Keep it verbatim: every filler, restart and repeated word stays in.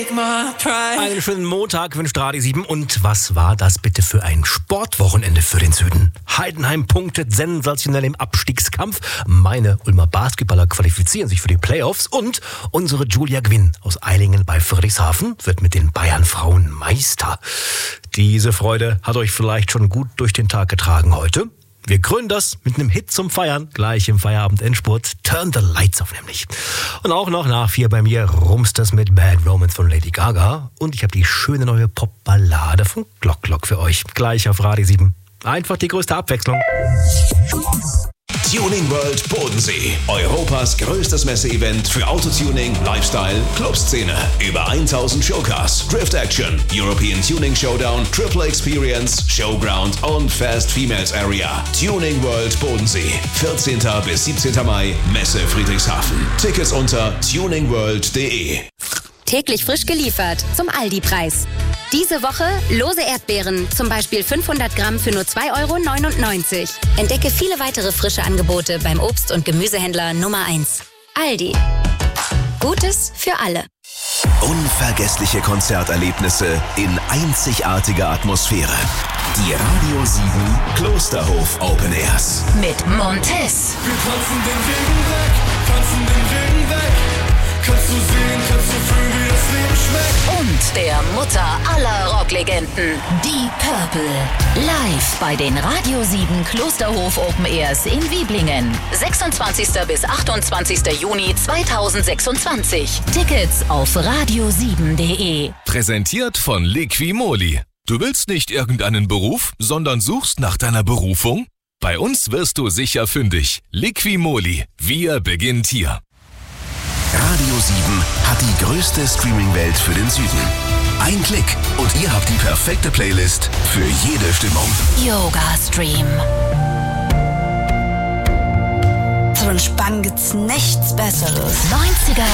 Einen schönen Montag wünscht Radio sieben. Und was war das bitte für ein Sportwochenende für den Süden? Heidenheim punktet sensationell im Abstiegskampf. Meine Ulmer Basketballer qualifizieren sich für die Playoffs. Und unsere Julia Gwinn aus Eilingen bei Friedrichshafen wird mit den Bayern-Frauen Meister. Diese Freude hat euch vielleicht schon gut durch den Tag getragen heute. Wir krönen das mit einem Hit zum Feiern, gleich im Feierabend-Endspurt. Turn the Lights Off nämlich. Und auch noch nach vier bei mir rumst das mit Bad Romance von Lady Gaga. Und ich habe die schöne neue Popballade von Glock Glock für euch. Gleich auf Radio sieben. Einfach die größte Abwechslung. Tuning World Bodensee. Europas größtes Messeevent für Autotuning, Lifestyle, Clubszene. Über tausend Showcars, Drift Action, European Tuning Showdown, Triple Experience, Showground und Fast Females Area. Tuning World Bodensee. vierzehnten bis siebzehnten Mai, Messe Friedrichshafen. Tickets unter tuningworld punkt de. Täglich frisch geliefert zum Aldi-Preis. Diese Woche lose Erdbeeren, zum Beispiel fünfhundert Gramm für nur zwei Euro neunundneunzig. Entdecke viele weitere frische Angebote beim Obst- und Gemüsehändler Nummer eins. Aldi. Gutes für alle. Unvergessliche Konzerterlebnisse in einzigartiger Atmosphäre. Die Radio sieben Klosterhof Open Airs. Mit Montez. Wir tanzen den Regen weg, tanzen den Regen weg. Kannst du sehen, kannst du fühlen, wie das Leben schmeckt. Und der Mutter aller Rocklegenden, Deep Purple. Live bei den Radio sieben Klosterhof Open Airs in Wieblingen. sechsundzwanzigsten bis achtundzwanzigsten Juni zweitausendsechsundzwanzig. Tickets auf radio sieben punkt de. Präsentiert von Liquimoli. Du willst nicht irgendeinen Beruf, sondern suchst nach deiner Berufung? Bei uns wirst du sicher fündig. Liquimoli. Wir beginnt hier. Radio sieben hat die größte Streaming-Welt für den Süden. Ein Klick und ihr habt die perfekte Playlist für jede Stimmung. Yoga Stream. Zum Entspannen gibt's nichts Besseres. neunziger